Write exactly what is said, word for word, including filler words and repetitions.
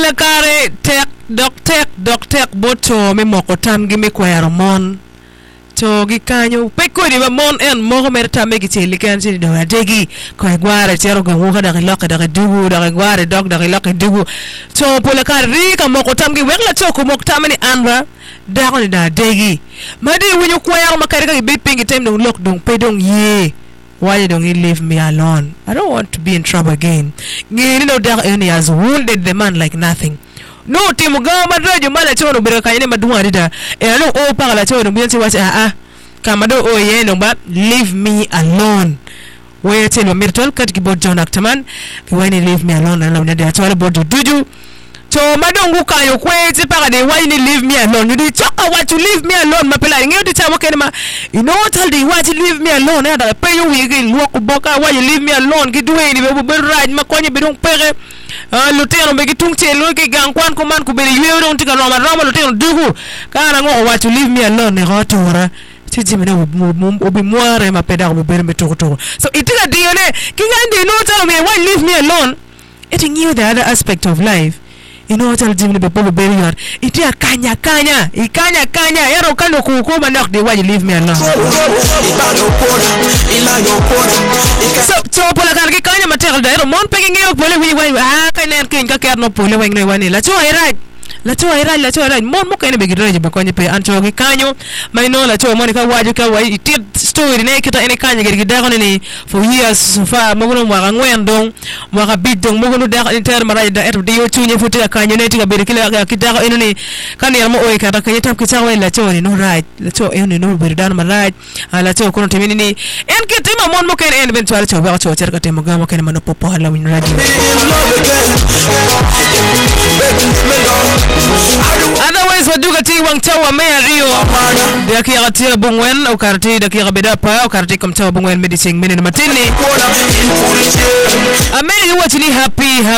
pole kare tek dok tek dok tek boto me moko tam gi me kwero mon to gi kanyo pe ko di mon en mo mer tame gi tele kan ti do adegi ko gware tero go wo da lokka da dugu da gware dog da lokka dugu to pole kare ri ka moko tam gi wekla to ko moko tam ni anra da ko da adegi madi wonyo kwero makare ka be pingi time no lok dong pe dong ye. Why don't you leave me alone? I don't want to be in trouble again. You know that he has wounded the man like nothing. No, Timu Gama Rajo Mala Chono Beraka Maduarida. And no oh Pala Chono Beauty was ah Kamado oh yeah but leave me alone. Where tell me to cut about John Actaman when you leave me alone and I'm not all about the duju. So madam guka yo kwete para de why you leave me alone? You talk about to leave me alone mapela ngiyo di chamo kenema. You know what tell the why you leave me alone? Na pay you wigi luok boka why you leave me alone? Kiduwe ni bebo be right makonye bidong pere. Ah lutero be kitung chelo ke gangkwan kuman ku be yewe dong tika roma roma lutero dugu. Kana ngo why you leave me alone ne rotora. Titi mena obi moire mapeda ko be metoko. So itika dione kingandi no tell me why leave me alone? It knew the other aspect of life. You know what I'll do with the Bobo Berrier? It is Kanya Kanya, Ikanya Kanya, Yaro Kano Kukuma knock the why you leave me alone. So, so Polakaki Kanya Matilda, Mont picking you, Polly, I can't think I can't no Polly when they want it. Let's right. Let's go right, let's go right. More can be good, but when you pay Antogi Canyo, my no, let's go Monica Wajuka, why it did story naked any kind of get down any for years so far. Mogono Wangwendong, Wagabidong, Mogono Dak in Termara, the Ed of the Otunia Futa, Canyonating a bit of Kitaka in any Kanyamo Oika, can you talk Kitawa, let's go, no right, let's go, you know, very down my right, and let's go, Contamini, and get him a one more can end eventually to about your Terkatamagama can Manopopo, Halloween radio. Otherwise waduka ti wangtawa mea rio daki ya katira bungwen au karti daki ya bedapa au karti kumtawa bungwen medising mene na matini ameni huwa chini happy happy